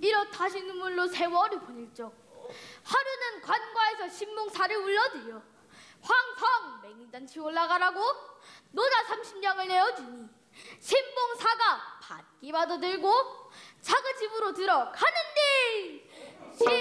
이렇다시 눈물로 세월을 보낼 적 하루는 관과에서 신봉사를 울려드려 황성 맹인잔치 올라가라고 노자 30냥을 내어주니 신봉사가 받기마저 들고 자그 집으로 들어가는데